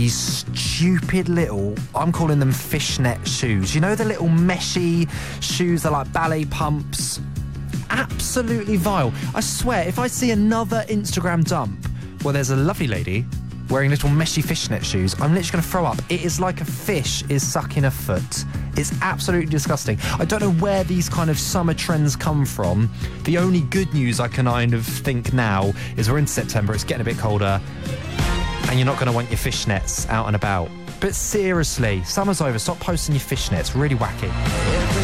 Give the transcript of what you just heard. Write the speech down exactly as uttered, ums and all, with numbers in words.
these stupid little, I'm calling them fishnet shoes. You know the little meshy shoes that are like ballet pumps? Absolutely vile. I swear, if I see another Instagram dump where there's a lovely lady wearing little meshy fishnet shoes, I'm literally going to throw up. It is like a fish is sucking a foot. It's absolutely disgusting. I don't know where these kind of summer trends come from. The only good news I can kind of think now is we're in September, it's getting a bit colder, and you're not going to want your fishnets out and about. But seriously, summer's over. Stop posting your fishnets. Really wacky.